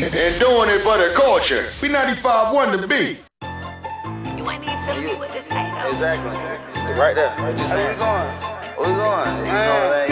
and doing it for the culture. B95.1 The Beat. You ain't even telling me what to say though. Exactly. Right there. What you saying? Where we going? Where we going? You know,